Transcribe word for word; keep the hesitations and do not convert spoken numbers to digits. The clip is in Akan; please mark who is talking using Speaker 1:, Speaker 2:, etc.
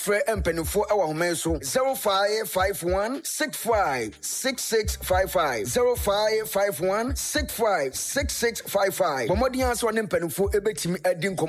Speaker 1: Frɛ empenufo ewa home so zero five five one six five six six five five zero five five one six five six six five five. Bomodi anso ne empenufo ebetimi edi